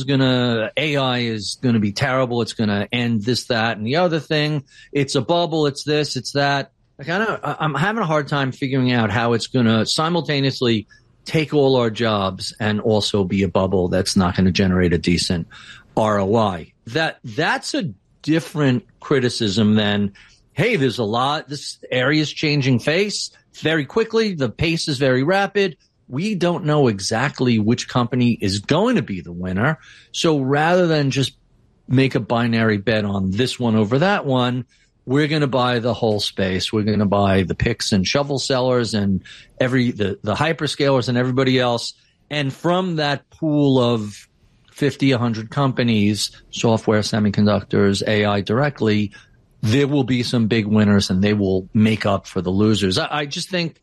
AI is going to be terrible, it's going to end this, that, and the other thing, it's a bubble, it's this, it's that, I'm having a hard time figuring out how it's going to simultaneously take all our jobs and also be a bubble that's not going to generate a decent ROI. That's a different criticism than, hey, there's a lot, this area is changing face very quickly, the pace is very rapid. We don't know exactly which company is going to be the winner. So rather than just make a binary bet on this one over that one, we're going to buy the whole space. We're going to buy the picks and shovel sellers and the hyperscalers and everybody else. And from that pool of 50, 100 companies, software, semiconductors, AI directly, there will be some big winners and they will make up for the losers. I just think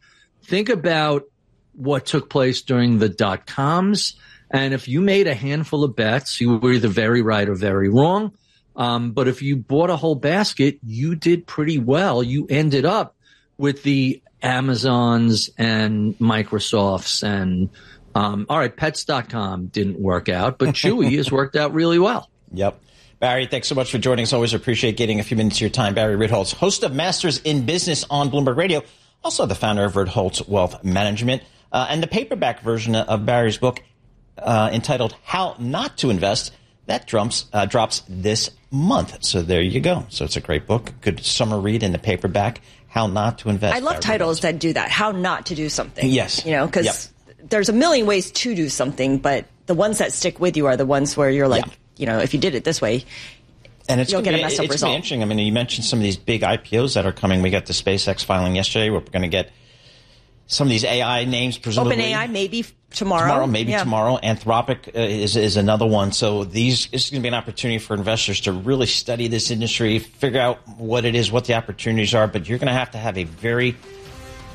about what took place during the dot-coms. And if you made a handful of bets, you were either very right or very wrong. But if you bought a whole basket, you did pretty well. You ended up with the Amazons and Microsofts and, all right, Pets.com didn't work out, but Chewy has worked out really well. Yep. Barry, thanks so much for joining us. Always appreciate getting a few minutes of your time. Barry Ritholtz, host of Masters in Business on Bloomberg Radio, also the founder of Ritholtz Wealth Management, and the paperback version of Barry's book entitled How Not to Invest. That drops this month. So there you go. So it's a great book. Good summer read in the paperback, How Not to Invest. I love titles that do that, How Not to Do Something. Yes. Because there's a million ways to do something, but the ones that stick with you are the ones where you're like, if you did it this way, and you'll get a messed up result. It's interesting. I mean, you mentioned some of these big IPOs that are coming. We got the SpaceX filing yesterday. We're going to get some of these AI names, presumably. OpenAI, maybe tomorrow. Tomorrow. Anthropic is another one. So this is going to be an opportunity for investors to really study this industry, figure out what it is, what the opportunities are. But you're going to have a very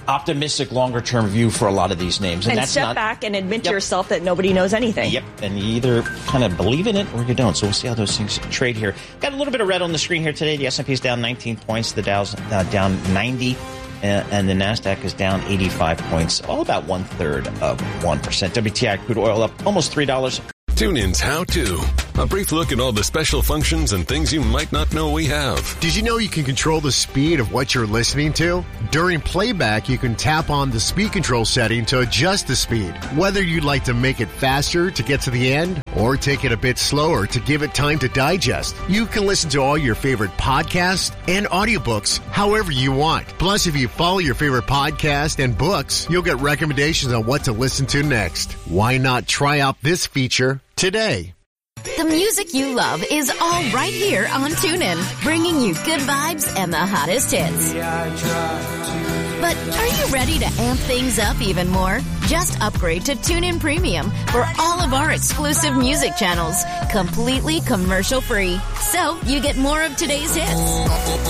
optimistic longer-term view for a lot of these names. And that's step back and admit to yourself that nobody knows anything. Yep, and you either kind of believe in it or you don't. So we'll see how those things trade here. Got a little bit of red on the screen here today. The S&P is down 19 points. The Dow's down 90. And the NASDAQ is down 85 points, all about 1/3 of 1%. WTI crude oil up almost $3. TuneIn's How To. A brief look at all the special functions and things you might not know we have. Did you know you can control the speed of what you're listening to? During playback, you can tap on the speed control setting to adjust the speed. Whether you'd like to make it faster to get to the end or take it a bit slower to give it time to digest, you can listen to all your favorite podcasts and audiobooks however you want. Plus, if you follow your favorite podcast and books, you'll get recommendations on what to listen to next. Why not try out this feature today? The music you love is all right here on TuneIn, bringing you good vibes and the hottest hits. But are you ready to amp things up even more? Just upgrade to TuneIn Premium for all of our exclusive music channels, completely commercial-free. So you get more of today's hits.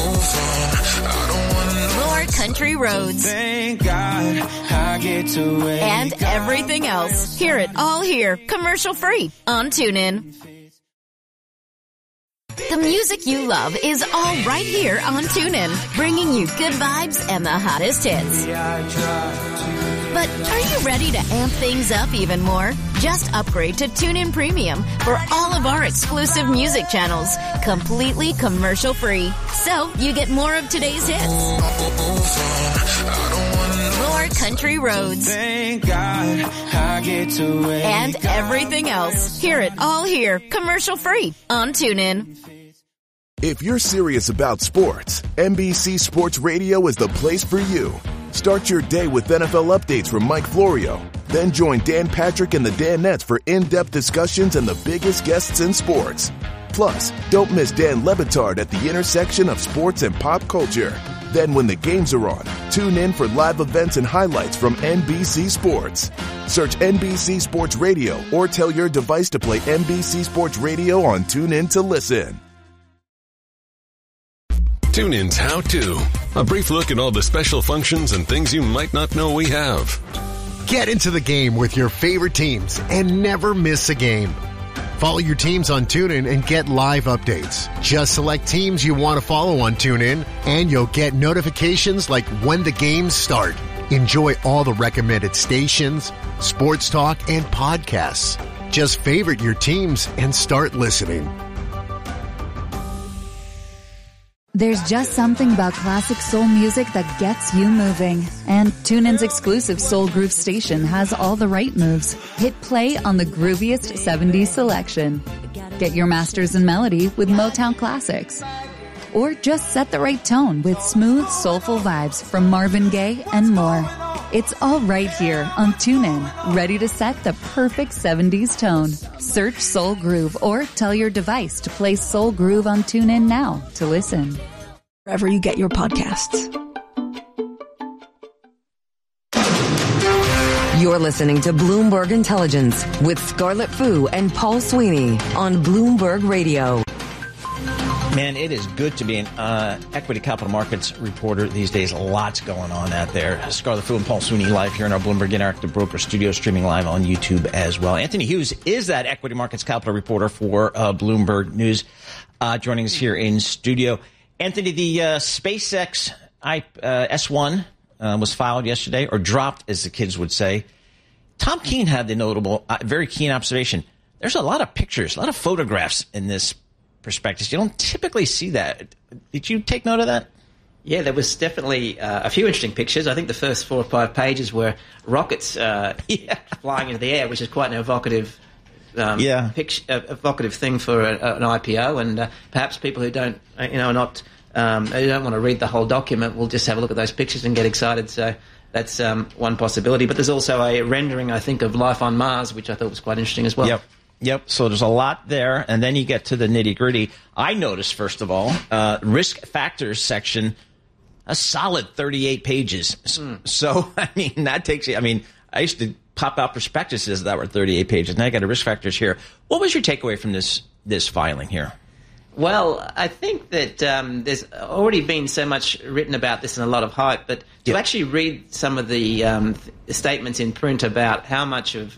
More country roads. Thank God I get to wake and everything else. Hear it all here, commercial-free on TuneIn. The music you love is all right here on TuneIn, bringing you good vibes and the hottest hits. But are you ready to amp things up even more? Just upgrade to TuneIn Premium for all of our exclusive music channels, completely commercial-free. So you get more of today's hits. More country roads. Thank God I get to wake and everything else. Hear it all here, commercial-free on TuneIn. If you're serious about sports, NBC Sports Radio is the place for you. Start your day with NFL updates from Mike Florio. Then join Dan Patrick and the Danettes for in-depth discussions and the biggest guests in sports. Plus, don't miss Dan Le Batard at the intersection of sports and pop culture. Then when the games are on, tune in for live events and highlights from NBC Sports. Search NBC Sports Radio or tell your device to play NBC Sports Radio on TuneIn to listen. TuneIn's How To. A brief look at all the special functions and things you might not know we have. Get into the game with your favorite teams and never miss a game. Follow your teams on TuneIn and get live updates. Just select teams you want to follow on TuneIn, and you'll get notifications like when the games start. Enjoy all the recommended stations, sports talk, and podcasts. Just favorite your teams and start listening. There's just something about classic soul music that gets you moving. And TuneIn's exclusive Soul Groove station has all the right moves. Hit play on the grooviest 70s selection. Get your masters in melody with Motown classics. Or just set the right tone with smooth, soulful vibes from Marvin Gaye and more. It's all right here on TuneIn, ready to set the perfect 70s tone. Search Soul Groove or tell your device to play Soul Groove on TuneIn now to listen. Wherever you get your podcasts. You're listening to Bloomberg Intelligence with Scarlett Fu and Paul Sweeney on Bloomberg Radio. Man, it is good to be an equity capital markets reporter these days. Lots going on out there. Scarlett Fu and Paul Sweeney live here in our Bloomberg Interactive Broker studio, streaming live on YouTube as well. Anthony Hughes is that equity markets capital reporter for Bloomberg News, joining us here in studio. Anthony, the SpaceX S1 was filed yesterday, or dropped, as the kids would say. Tom Keene had the notable, very keen observation. There's a lot of pictures, a lot of photographs in this prospectus. You don't typically see that. Did you take note of that? Yeah, there was definitely a few interesting pictures. I think the first 4 or 5 pages were rockets flying into the air, which is quite an evocative evocative thing for an IPO. And perhaps people who don't, who don't want to read the whole document will just have a look at those pictures and get excited. So that's one possibility. But there's also a rendering, I think, of life on Mars, which I thought was quite interesting as well. Yep. So there's a lot there, and then you get to the nitty-gritty. I noticed, first of all, risk factors section, a solid 38 pages. So, that takes you, I used to pop out prospectuses that were 38 pages. Now I got a risk factors here. What was your takeaway from this filing here? Well, I think that there's already been so much written about this and a lot of hype, but to actually read some of the statements in print about how much of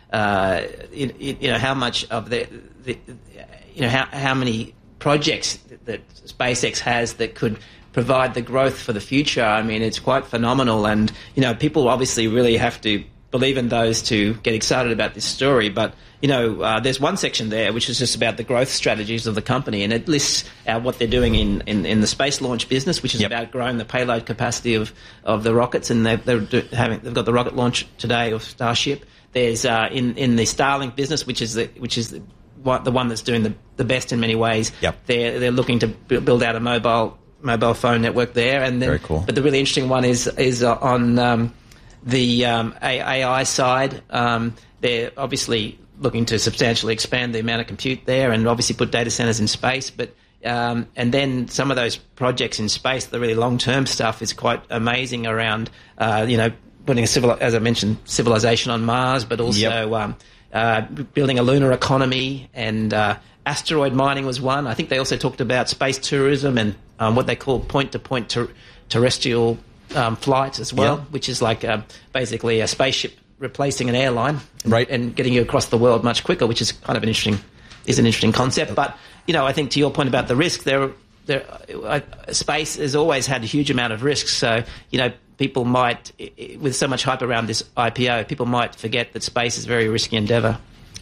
how much of how many projects that SpaceX has that could provide the growth for the future. I mean, it's quite phenomenal, and people obviously really have to believe in those to get excited about this story. But there's one section there which is just about the growth strategies of the company, and it lists what they're doing in the space launch business, which is about growing the payload capacity of the rockets, and they've got the rocket launch today of Starship. There's in the Starlink business, which is the one that's doing the best in many ways. They're looking to build out a mobile phone network there, and then, very cool. But the really interesting one is on the AI side. They're obviously looking to substantially expand the amount of compute there, and obviously put data centers in space. But and then some of those projects in space, the really long-term stuff, is quite amazing around putting as I mentioned, civilization on Mars, but also building a lunar economy, and asteroid mining was one. I think they also talked about space tourism and what they call point-to-point terrestrial flights as well, which is like basically a spaceship replacing an airline, and getting you across the world much quicker, which is kind of an interesting concept. But I think to your point about the risk, space has always had a huge amount of risks. So people might, with so much hype around this IPO, people might forget that space is a very risky endeavor.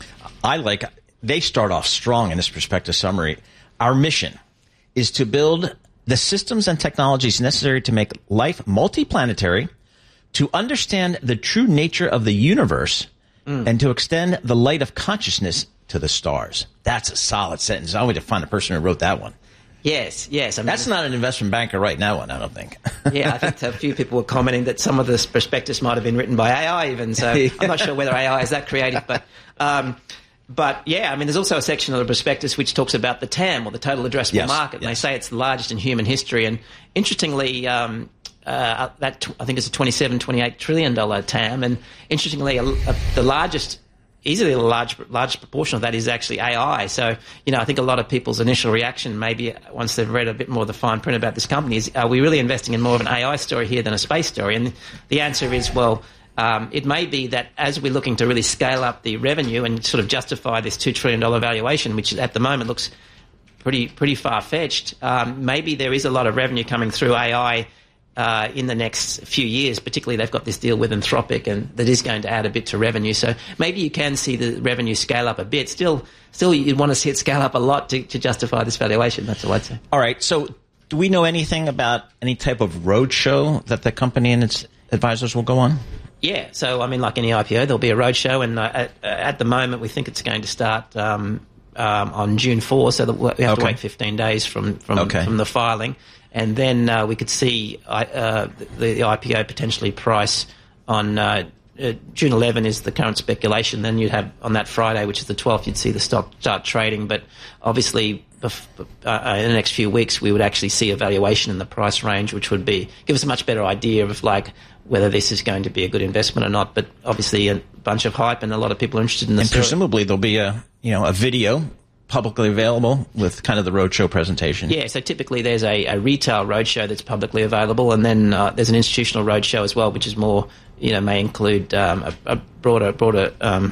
They start off strong in this prospectus summary. Our mission is to build the systems and technologies necessary to make life multiplanetary, to understand the true nature of the universe, and to extend the light of consciousness to the stars. That's a solid sentence. I want to find the person who wrote that one. Yes. I mean, that's not an investment banker writing that one, I don't think. I think a few people were commenting that some of this prospectus might have been written by AI even, so I'm not sure whether AI is that creative. But yeah, I mean, there's also a section of the prospectus which talks about the TAM, or the total addressable market, and they say it's the largest in human history. And interestingly, that I think it's a $27-28 trillion TAM, and interestingly, the largest. Easily a large proportion of that is actually AI. So, I think a lot of people's initial reaction, maybe once they've read a bit more of the fine print about this company, is, are we really investing in more of an AI story here than a space story? And the answer is, well, it may be that as we're looking to really scale up the revenue and sort of justify this $2 trillion valuation, which at the moment looks pretty far-fetched, maybe there is a lot of revenue coming through AI in the next few years. Particularly, they've got this deal with Anthropic, and that is going to add a bit to revenue. So maybe you can see the revenue scale up a bit. Still, you'd want to see it scale up a lot to justify this valuation. That's all I'd say. All right. So do we know anything about any type of roadshow that the company and its advisors will go on? Yeah. So, I mean, like any IPO, there'll be a roadshow, and at the moment, we think it's going to start on June 4, so that we have to wait 15 days from the filing. And then we could see the IPO potentially price on June 11 is the current speculation. Then you'd have on that Friday, which is the 12th, you'd see the stock start trading. But obviously, in the next few weeks, we would actually see a valuation in the price range, which would give us a much better idea of whether this is going to be a good investment or not. But obviously, a bunch of hype, and a lot of people are interested in this. And presumably, there'll be a video publicly available with kind of the roadshow presentation. Yeah, so typically there's a retail roadshow that's publicly available, and then there's an institutional roadshow as well, which is more, may include a broader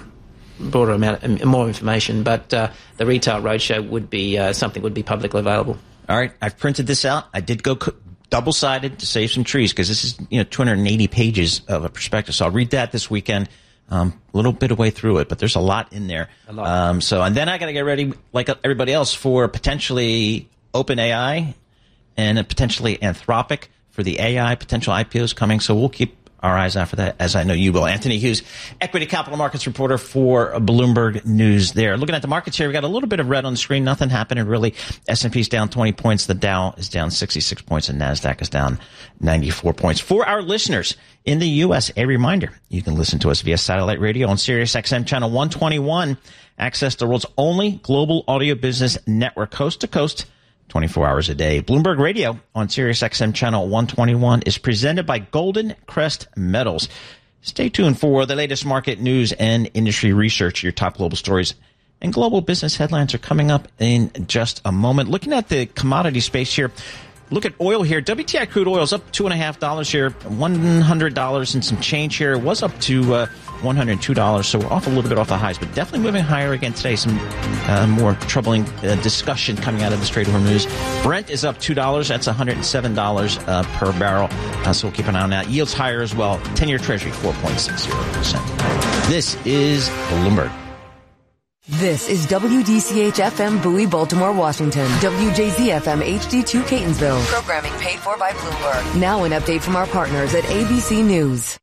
amount, more information. But the retail roadshow would be something would be publicly available. All right, I've printed this out. I did go double-sided to save some trees, because this is 280 pages of a prospectus. So I'll read that this weekend. A little bit of way through it, but there's a lot in there. And then I got to get ready, like everybody else, for potentially OpenAI and potentially Anthropic for the AI potential IPOs coming. So we'll keep our eyes out for that, as I know you will. Anthony Hughes, equity capital markets reporter for Bloomberg News there. Looking at the markets here, we got a little bit of red on the screen. Nothing happening really. S&P's down 20 points. The Dow is down 66 points, and NASDAQ is down 94 points. For our listeners in the U.S., a reminder, you can listen to us via satellite radio on Sirius XM channel 121. Access the world's only global audio business network, coast to coast, 24 hours a day. Bloomberg Radio on Sirius XM channel 121 is presented by Golden Crest Metals. Stay tuned for the latest market news and industry research, your top global stories And global business headlines are coming up in just a moment. Looking at the commodity space here, look at oil here. WTI crude oil is up $2.50 here, $100 and some change here. It was up to $102, so we're off a little bit off the highs, but definitely moving higher again today. Some more troubling discussion coming out of the Strait of Hormuz. Brent is up $2. That's $107 per barrel. So we'll keep an eye on that. Yields higher as well. 10-year Treasury, 4.60%. This is Bloomberg. This is WDCH-FM Bowie, Baltimore, Washington. WJZ-FM HD2 Catonsville. Programming paid for by Bloomberg. Now an update from our partners at ABC News.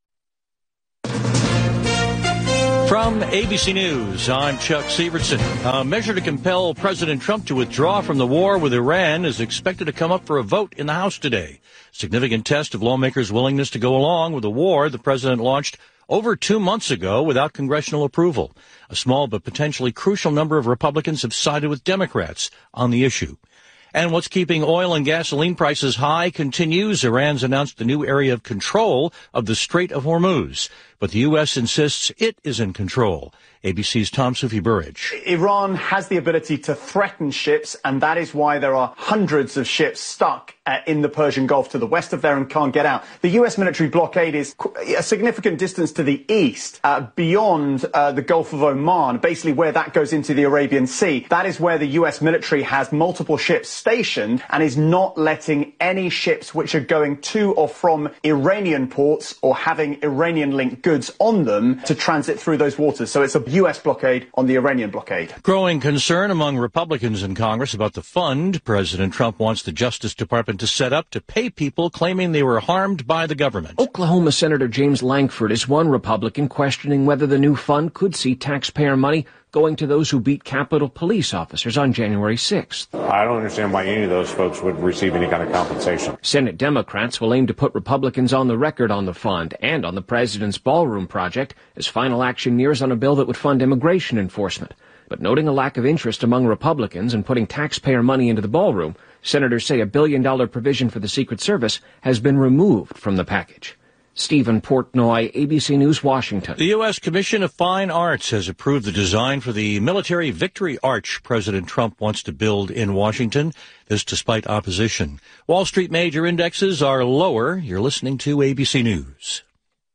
From ABC News, I'm Chuck Severson. A measure to compel President Trump to withdraw from the war with Iran is expected to come up for a vote in the House today. Significant test of lawmakers' willingness to go along with a war the president launched over 2 months ago without congressional approval. A small but potentially crucial number of Republicans have sided with Democrats on the issue. And what's keeping oil and gasoline prices high continues. Iran's announced the new area of control of the Strait of Hormuz, but the U.S. insists it is in control. ABC's Tom Soufi-Burridge. Iran has the ability to threaten ships, and that is why there are hundreds of ships stuck in the Persian Gulf to the west of there and can't get out. The U.S. military blockade is a significant distance to the east, beyond the Gulf of Oman, basically where that goes into the Arabian Sea. That is where the U.S. military has multiple ships stationed and is not letting any ships which are going to or from Iranian ports or having Iranian-linked goods on them to transit through those waters. So it's a U.S. blockade on the Iranian blockade. Growing concern among Republicans in Congress about the fund President Trump wants the Justice Department to set up to pay people claiming they were harmed by the government. Oklahoma Senator James Lankford is one Republican questioning whether the new fund could see taxpayer money going to those who beat Capitol Police officers on January 6th. I don't understand why any of those folks would receive any kind of compensation. Senate Democrats will aim to put Republicans on the record on the fund and on the president's ballroom project as final action nears on a bill that would fund immigration enforcement. But noting a lack of interest among Republicans in putting taxpayer money into the ballroom, senators say $1 billion provision for the Secret Service has been removed from the package. Stephen Portnoy, ABC News, Washington. The U.S. Commission of Fine Arts has approved the design for the military victory arch President Trump wants to build in Washington. This despite opposition. Wall Street major indexes are lower. You're listening to ABC News.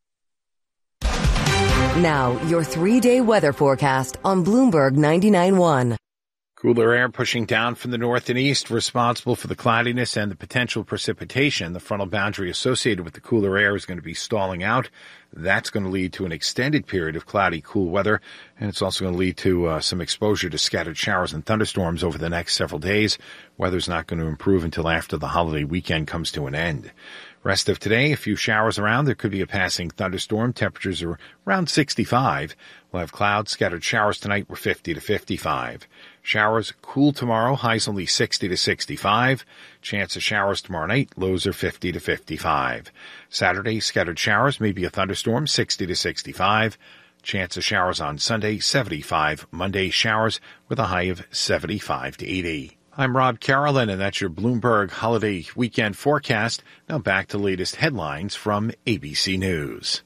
Now, your 3-day weather forecast on Bloomberg 99.1. Cooler air pushing down from the north and east, responsible for the cloudiness and the potential precipitation. The frontal boundary associated with the cooler air is going to be stalling out. That's going to lead to an extended period of cloudy, cool weather, and it's also going to lead to some exposure to scattered showers and thunderstorms over the next several days. Weather's not going to improve until after the holiday weekend comes to an end. Rest of today, a few showers around. There could be a passing thunderstorm. Temperatures are around 65. We'll have clouds, scattered showers tonight. We're 50 to 55. Showers cool tomorrow. Highs only 60 to 65. Chance of showers tomorrow night. Lows are 50 to 55. Saturday, scattered showers, maybe a thunderstorm, 60 to 65. Chance of showers on Sunday, 75. Monday, showers with a high of 75 to 80. I'm Rob Carolyn, and that's your Bloomberg holiday weekend forecast. Now back to the latest headlines from ABC News.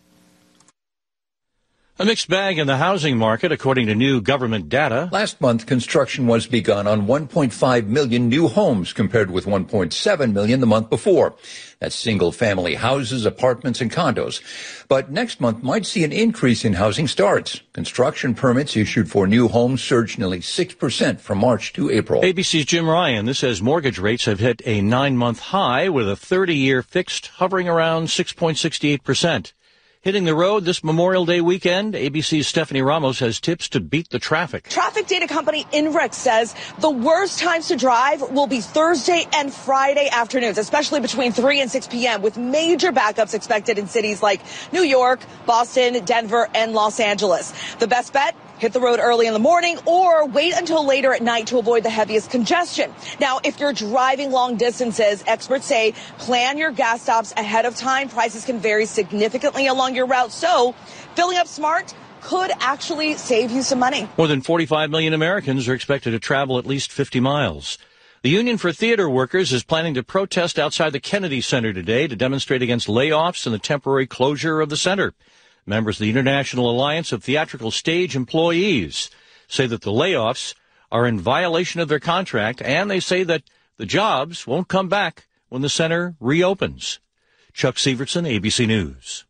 A mixed bag in the housing market, according to new government data. Last month, construction was begun on 1.5 million new homes, compared with 1.7 million the month before. That's single-family houses, apartments, and condos. But next month might see an increase in housing starts. Construction permits issued for new homes surged nearly 6% from March to April. ABC's Jim Ryan. This says mortgage rates have hit a 9-month high, with a 30-year fixed hovering around 6.68%. Hitting the road this Memorial Day weekend, ABC's Stephanie Ramos has tips to beat the traffic. Traffic data company INRIX says the worst times to drive will be Thursday and Friday afternoons, especially between 3 and 6 p.m., with major backups expected in cities like New York, Boston, Denver, and Los Angeles. The best bet? Hit the road early in the morning or wait until later at night to avoid the heaviest congestion. Now, if you're driving long distances, experts say plan your gas stops ahead of time. Prices can vary significantly along your route, so filling up smart could actually save you some money. More than 45 million Americans are expected to travel at least 50 miles. The Union for Theater Workers is planning to protest outside the Kennedy Center today to demonstrate against layoffs and the temporary closure of the center. Members of the International Alliance of Theatrical Stage Employees say that the layoffs are in violation of their contract, and they say that the jobs won't come back when the center reopens. Chuck Severson, ABC News.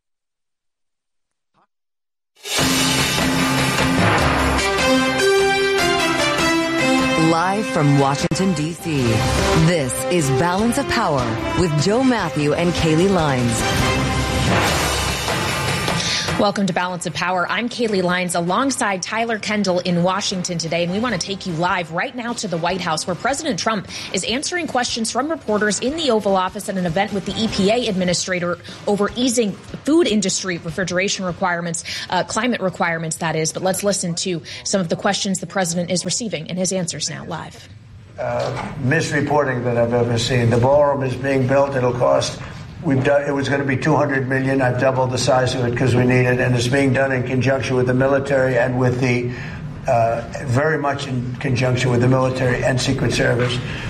Live from Washington, D.C., this is Balance of Power with Joe Matthew and Kaylee Lines. Welcome to Balance of Power. I'm Kaylee Lines alongside Tyler Kendall in Washington today, and we want to take you live right now to the White House, where President Trump is answering questions from reporters in the Oval Office at an event with the EPA administrator over easing food industry refrigeration requirements, climate requirements, that is. But let's listen to some of the questions the president is receiving and his answers now live. Misreporting that I've ever seen. The ballroom is being built. It'll cost. It was going to be $200 million. I've doubled the size of it because we need it, and it's being done in conjunction with the military and with the very much in conjunction with the military and Secret Service.